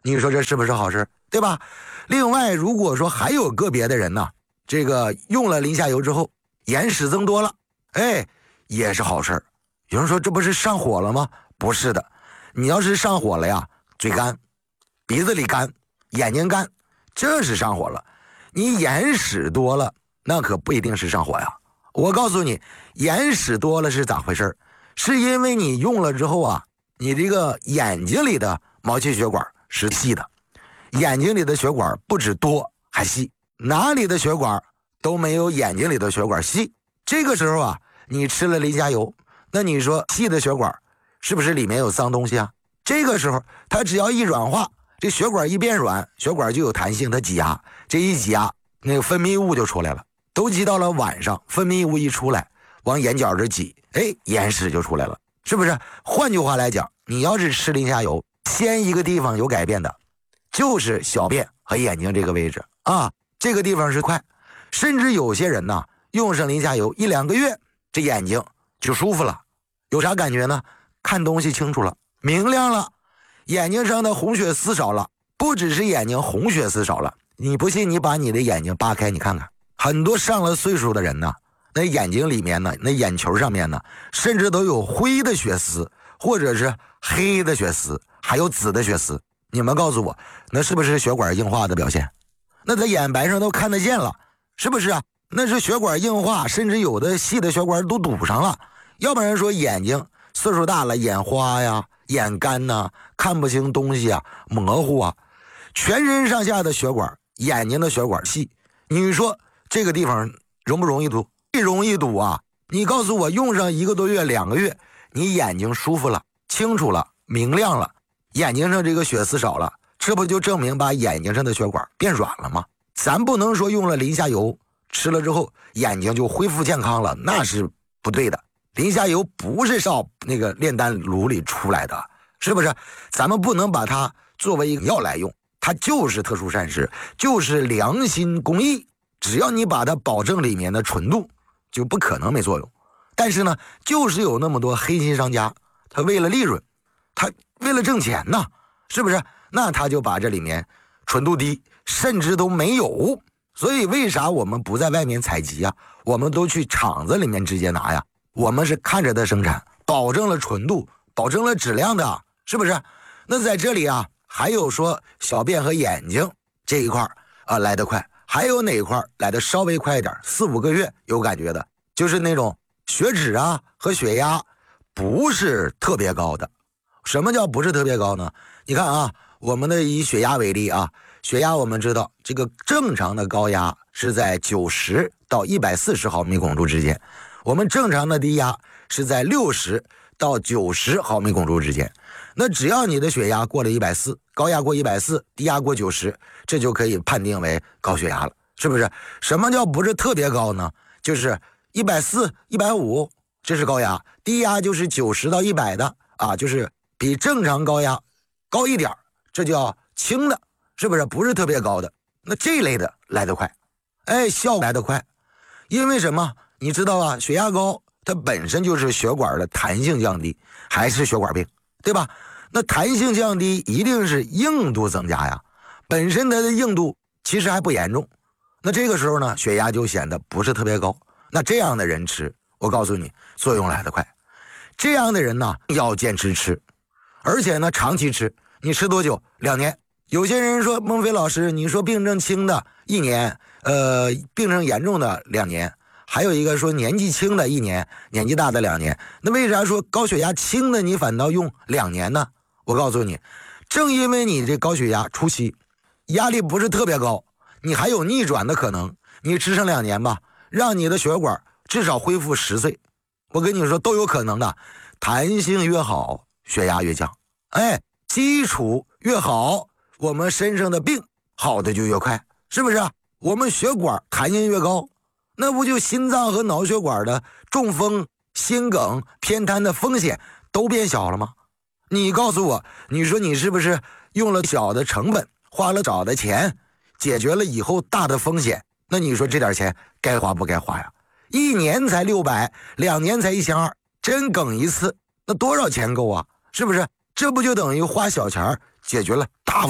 你说这是不是好事，对吧？另外，如果说还有个别的人呢，这个用了临下油之后眼屎增多了，也是好事。有人说这不是上火了吗？不是的，你要是上火了呀，嘴干，鼻子里干，眼睛干，这是上火了。你眼屎多了，那可不一定是上火呀。我告诉你，眼屎多了是咋回事？是因为你用了之后啊，你这个眼睛里的毛细血管是细的，眼睛里的血管不止多还细，哪里的血管都没有眼睛里的血管细。这个时候啊，你吃了磷虾油，那你说细的血管是不是里面有脏东西啊？这个时候它只要一软化，这血管一变软，血管就有弹性，它挤压，这一挤压，那个分泌物就出来了。都挤到了晚上，分泌物一出来，往眼角这挤，眼屎就出来了，是不是？换句话来讲，你要是吃磷虾油，先一个地方有改变的，就是小便和眼睛这个位置啊，这个地方是快，甚至有些人呢，用上磷虾油1-2个月，这眼睛就舒服了，有啥感觉呢？看东西清楚了，明亮了，眼睛上的红血丝少了，不只是眼睛红血丝少了，你不信你把你的眼睛扒开你看看，很多上了岁数的人呢，那眼睛里面呢，那眼球上面呢，甚至都有灰的血丝，或者是黑的血丝，还有紫的血丝。你们告诉我，那是不是血管硬化的表现？那在眼白上都看得见了，是不是啊？那是血管硬化，甚至有的细的血管都堵上了。要不然说眼睛岁数大了，眼花呀，眼干呐，看不清东西啊，模糊啊，全身上下的血管，眼睛的血管细，你说这个地方容不容易堵？容易堵啊！你告诉我，用上1个多月、2个月，你眼睛舒服了，清楚了，明亮了，眼睛上这个血丝少了，这不就证明把眼睛上的血管变软了吗？咱不能说用了磷虾油吃了之后眼睛就恢复健康了，那是不对的。磷虾油不是烧那个炼丹炉里出来的，是不是？咱们不能把它作为一个药来用，它就是特殊膳食，就是良心公益。只要你把它保证里面的纯度，就不可能没作用。但是呢，就是有那么多黑心商家，他为了利润，他为了挣钱呢，是不是？那他就把这里面纯度低，甚至都没有。所以为啥我们不在外面采集啊？我们都去厂子里面直接拿呀。我们是看着它生产，保证了纯度，保证了质量的，是不是？那在这里啊，还有说小便和眼睛这一块啊来得快。还有哪一块来的稍微快一点，4-5个月有感觉的，就是那种血脂啊和血压不是特别高的。什么叫不是特别高呢？你看啊，我们的以血压为例啊，血压我们知道这个正常的高压是在90到140毫米汞柱之间，我们正常的低压是在60到90毫米汞柱之间。那只要你的血压过了140，高压过140，低压过90，这就可以判定为高血压了，是不是？什么叫不是特别高呢？就是140、150，这是高压，低压就是90到100的啊，就是比正常高压高一点，这叫轻的，是不是？不是特别高的。那这类的来得快，效果来得快，因为什么？你知道啊，血压高它本身就是血管的弹性降低，还是血管病，对吧？那弹性降低一定是硬度增加呀，本身它的硬度其实还不严重，那这个时候呢，血压就显得不是特别高。那这样的人吃，我告诉你，作用来得快。这样的人呢，要坚持吃，而且呢，长期吃。你吃多久？2年。有些人说，孟非老师，你说病症轻的1年，病症严重的2年。还有一个说年纪轻的1年，年纪大的2年。那为啥说高血压轻的你反倒用2年呢？我告诉你，正因为你这高血压初期压力不是特别高，你还有逆转的可能，你吃上2年吧，让你的血管至少恢复10岁，我跟你说都有可能的。弹性越好，血压越降，基础越好，我们身上的病好的就越快，是不是啊？我们血管弹性越高，那不就心脏和脑血管的中风、心梗、偏瘫的风险都变小了吗？你告诉我，你说你是不是用了小的成本，花了少的钱，解决了以后大的风险？那你说这点钱该花不该花呀？1年才600，2年才1200，真梗一次，那多少钱够啊？是不是？这不就等于花小钱解决了大